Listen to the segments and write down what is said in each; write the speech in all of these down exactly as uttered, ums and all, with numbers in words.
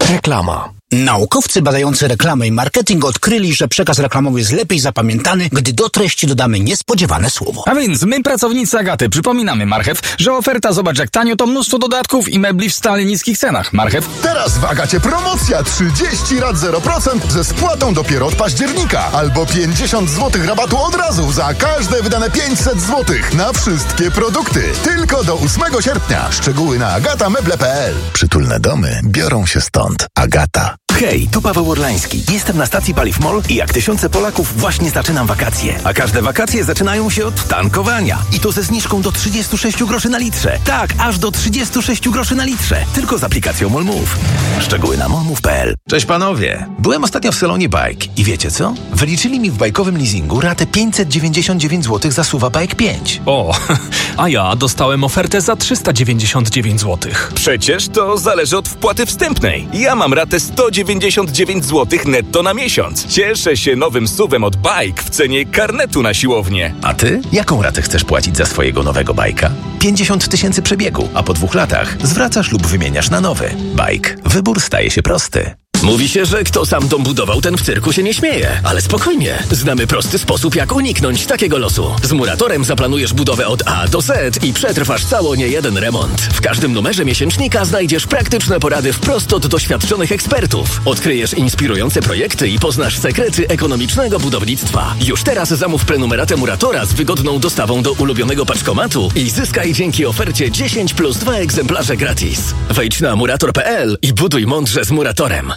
Reklama. Naukowcy badający reklamę i marketing odkryli, że przekaz reklamowy jest lepiej zapamiętany, gdy do treści dodamy niespodziewane słowo. A więc my, pracownicy Agaty, przypominamy, Marchew, że oferta zobacz jak tanio to mnóstwo dodatków i mebli w stale niskich cenach. Marchew. Teraz w Agacie promocja trzydzieści rat zero procent ze spłatą dopiero od października. Albo pięćdziesiąt złotych rabatu od razu za każde wydane pięćset złotych na wszystkie produkty. Tylko do ósmego sierpnia. Szczegóły na agata meble kropka p l. Przytulne domy biorą się stąd. Agata. Hej, tu Paweł Orlański. Jestem na stacji Paliw MOL i jak tysiące Polaków właśnie zaczynam wakacje. A każde wakacje zaczynają się od tankowania. I to ze zniżką do trzydzieści sześć groszy na litrze. Tak, aż do trzydzieści sześć groszy na litrze. Tylko z aplikacją MOLMOVE. Szczegóły na molmove kropka p l. Cześć panowie. Byłem ostatnio w salonie Bike i wiecie co? Wyliczyli mi w bajkowym leasingu ratę pięćset dziewięćdziesiąt dziewięć złotych za SUV-a Bike pięć. O, a ja dostałem ofertę za trzysta dziewięćdziesiąt dziewięć złotych. Przecież to zależy od wpłaty wstępnej. Ja mam ratę sto dziewięćdziesiąt dziewięć złotych netto na miesiąc. Cieszę się nowym suwem od Bike w cenie karnetu na siłownię. A ty? Jaką ratę chcesz płacić za swojego nowego bajka? pięćdziesiąt tysięcy przebiegu, a po dwóch latach zwracasz lub wymieniasz na nowy. Bike. Wybór staje się prosty. Mówi się, że kto sam dom budował, ten w cyrku się nie śmieje. Ale spokojnie, znamy prosty sposób, jak uniknąć takiego losu. Z Muratorem zaplanujesz budowę od A do Z i przetrwasz cało niejeden remont. W każdym numerze miesięcznika znajdziesz praktyczne porady wprost od doświadczonych ekspertów. Odkryjesz inspirujące projekty i poznasz sekrety ekonomicznego budownictwa. Już teraz zamów prenumeratę Muratora z wygodną dostawą do ulubionego paczkomatu i zyskaj dzięki ofercie dziesięć plus dwa egzemplarze gratis. Wejdź na murator kropka p l i buduj mądrze z Muratorem.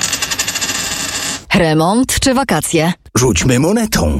Remont czy wakacje? Rzućmy monetą.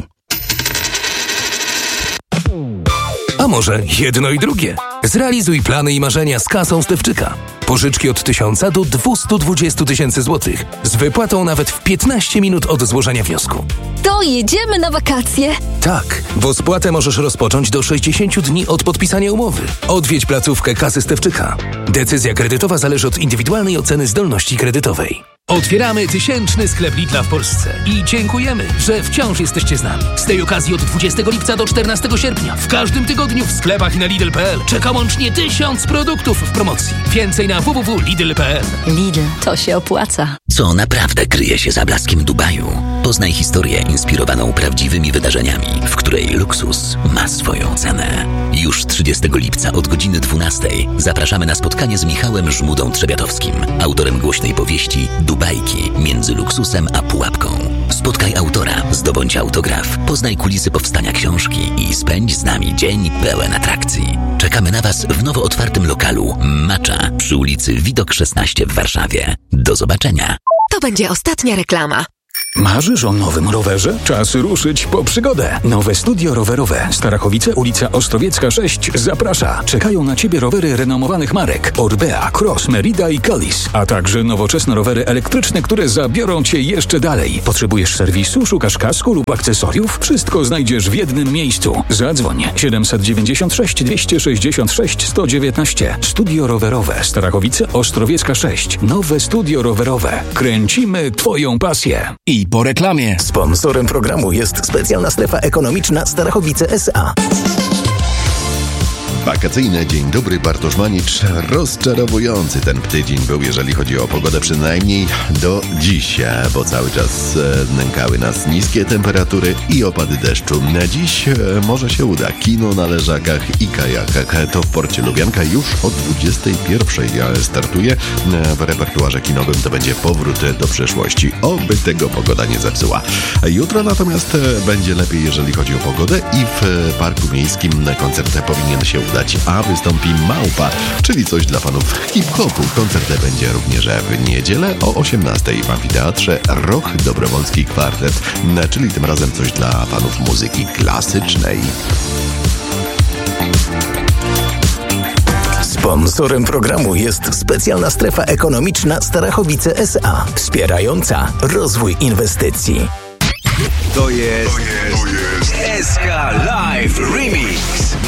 A może jedno i drugie? Zrealizuj plany i marzenia z kasą Stefczyka. Pożyczki od tysiąca do dwustu dwudziestu tysięcy złotych z wypłatą nawet w piętnaście minut od złożenia wniosku. To jedziemy na wakacje? Tak, bo spłatę możesz rozpocząć do sześćdziesięciu dni od podpisania umowy. Odwiedź placówkę kasy Stefczyka. Decyzja kredytowa zależy od indywidualnej oceny zdolności kredytowej. Otwieramy tysięczny sklep Lidla w Polsce i dziękujemy, że wciąż jesteście z nami. Z tej okazji od dwudziestego lipca do czternastego sierpnia w każdym tygodniu w sklepach i na Lidl kropka p l czeka łącznie tysiąc produktów w promocji. Więcej na w w w kropka lidl kropka p l. Lidl, to się opłaca. Co naprawdę kryje się za blaskiem Dubaju? Poznaj historię inspirowaną prawdziwymi wydarzeniami, w której luksus ma swoją cenę. Już trzydziestego lipca od godziny dwunastej zapraszamy na spotkanie z Michałem Żmudą-Trzebiatowskim, autorem głośnej powieści Dubajki między luksusem a pułapką. Spotkaj autora, zdobądź autograf, poznaj kulisy powstania książki i spędź z nami dzień pełen atrakcji. Czekamy na Was w nowo otwartym lokalu Macza przy ulicy Widok szesnaście w Warszawie. Do zobaczenia. To będzie ostatnia reklama. Marzysz o nowym rowerze? Czas ruszyć po przygodę. Nowe studio rowerowe Starachowice, ulica Ostrowiecka sześć zaprasza. Czekają na Ciebie rowery renomowanych marek Orbea, Cross, Merida i Collis, a także nowoczesne rowery elektryczne, które zabiorą Cię jeszcze dalej. Potrzebujesz serwisu, szukasz kasku lub akcesoriów? Wszystko znajdziesz w jednym miejscu. Zadzwoń siedemset dziewięćdziesiąt sześć dwieście sześćdziesiąt sześć sto dziewiętnaście. Studio rowerowe Starachowice, Ostrowiecka sześć. Nowe studio rowerowe. Kręcimy Twoją pasję. I po reklamie. Sponsorem programu jest specjalna strefa ekonomiczna Starachowice S A. Wakacyjne Dzień Dobry, Bartosz Manicz. Rozczarowujący ten tydzień był, jeżeli chodzi o pogodę, przynajmniej do dziś, bo cały czas nękały nas niskie temperatury i opady deszczu. Na dziś może się uda. Kino na leżakach i kajakach. To w porcie Lubianka już od dwudziestej pierwszej startuje. W repertuarze kinowym to będzie powrót do przeszłości. Oby tego pogoda nie zepsuła. Jutro natomiast będzie lepiej, jeżeli chodzi o pogodę i w Parku Miejskim koncert powinien się udać. A wystąpi Małpa, czyli coś dla fanów hip-hopu. Koncert będzie również w niedzielę o osiemnastej w amfiteatrze Roch Dobrowolski Kwartet, czyli tym razem coś dla fanów muzyki klasycznej. Sponsorem programu jest specjalna strefa ekonomiczna Starachowice S A, wspierająca rozwój inwestycji. To jest, to jest S K Live Remix.